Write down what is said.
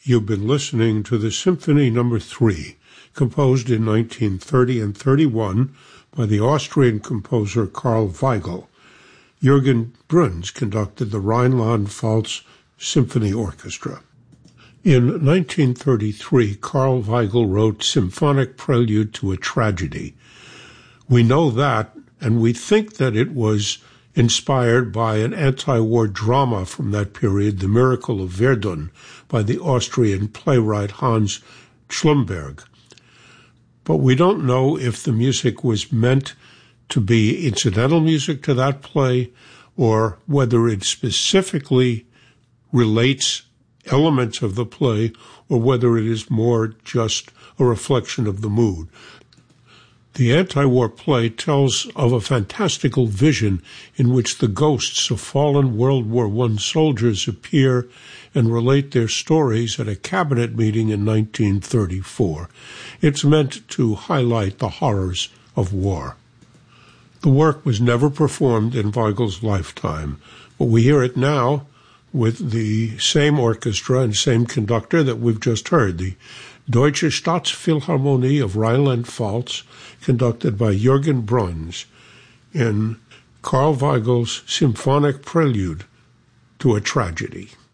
You've been listening to the Symphony No. 3, composed in 1930 and 31 by the Austrian composer Karl Weigel. Jürgen Bruns conducted the Rhineland-Pfalz Symphony Orchestra. In 1933, Karl Weigel wrote Symphonic Prelude to a Tragedy. We know that, and we think that it was inspired by an anti-war drama from that period, The Miracle of Verdun, by the Austrian playwright Hans Schlumberg. But we don't know if the music was meant to be incidental music to that play or whether it specifically relates elements of the play or whether it is more just a reflection of the mood. The anti-war play tells of a fantastical vision in which the ghosts of fallen World War I soldiers appear and relate their stories at a cabinet meeting in 1934. It's meant to highlight the horrors of war. The work was never performed in Weigel's lifetime, but we hear it now with the same orchestra and same conductor that we've just heard, the Deutsche Staatsphilharmonie of Rhineland-Pfalz, conducted by Jürgen Bruns in Karl Weigel's Symphonic Prelude to a Tragedy.